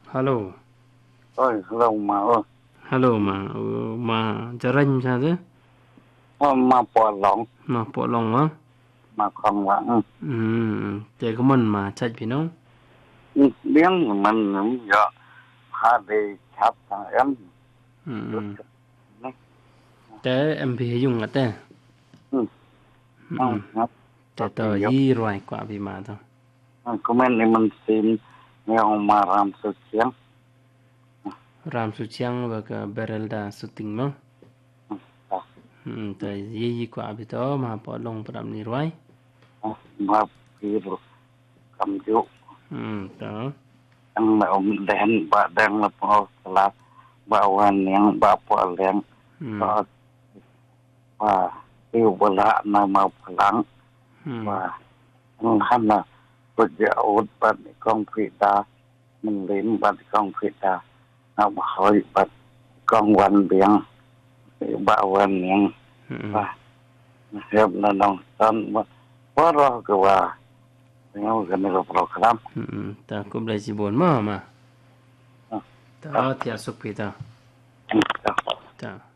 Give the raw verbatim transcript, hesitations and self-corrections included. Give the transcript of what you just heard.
Halo. Ôi, hello mà ơi. Halo mà ừ, mà jarang saja. Ờ, mà bỏ lỏng Mà po long á. mà còn lặng. Hmm, chạy của mình mà chạy phi nó. Biến mình cũng giờ ha đi chắp thằng em chút Hmm. chút này. Te em phi dùng ngắt te. Ừ, Hmm. không, ngắt Te có to cái dọc. yi rồi quả phi mà thôi. Có mình thì mình xin nghèo mà làm sự chiến. Ram su chiang và cái barrel da su ting mo. Hmm, te yi yi quả phi to mà po long pram ni rồi. Mà khi rồi cầm chú. Hmm, đó. Anh mà ông đen bà đen là bỏ là bà hoàn niên bà bỏ lên. Hmm. Bà bà yêu bà lạ mà mà lắng. Hmm. Và hắn là berjauh pada konfita melimbat konfita apa halibat kongwan biang bawan yang Hmm. wah siap nanong tan waro ke wa yang kena program Hmm. Ta cũng lại chỉ buồn mà mà. Ta thì sụp phi ta. Ta.